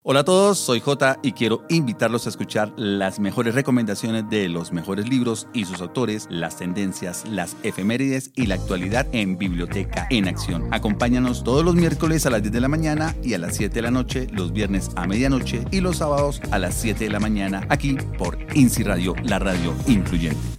Hola a todos, soy Jota y quiero invitarlos a escuchar las mejores recomendaciones de los mejores libros y sus autores, las tendencias, las efemérides y la actualidad en Biblioteca en Acción. Acompáñanos todos los miércoles a las 10 de la mañana y a las 7 de la noche, los viernes a medianoche y los sábados a las 7 de la mañana, aquí por INSI Radio, la radio incluyente.